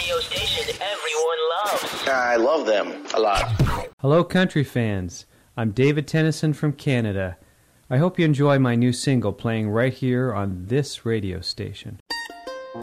radio station everyone loves. I love them a lot. Hello, country fans. I'm David Tennyson from Canada. I hope you enjoy my new single playing right here on this radio station.